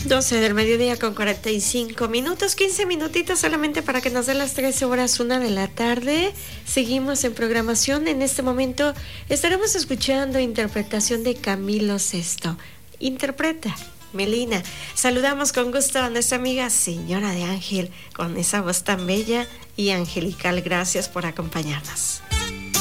12 del mediodía con 45 minutos, 15 minutitos solamente para que nos den las 13 horas, 1 de la tarde. Seguimos en programación. En este momento estaremos escuchando interpretación de Camilo Sesto. Interpreta Melina. Saludamos con gusto a nuestra amiga Señora de Ángel, con esa voz tan bella y angelical. Gracias por acompañarnos.